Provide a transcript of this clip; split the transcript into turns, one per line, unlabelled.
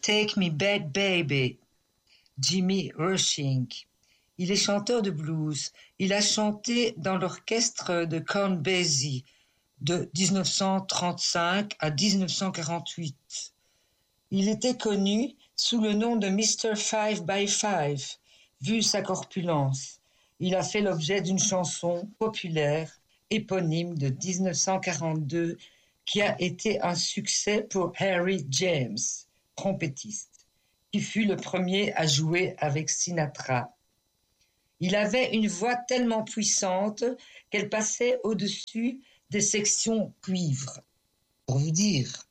Take Me Back Baby, Jimmy Rushing. Il est chanteur de blues. Il a chanté dans l'orchestre de Count Basie de 1935 à 1948. Il était connu sous le nom de Mr. 5x5, vu sa corpulence. Il a fait l'objet d'une chanson populaire éponyme de 1942 qui a été un succès pour Harry James, trompettiste, qui fut le premier à jouer avec Sinatra. Il avait une voix tellement puissante qu'elle passait au-dessus des sections cuivre. Pour vous dire.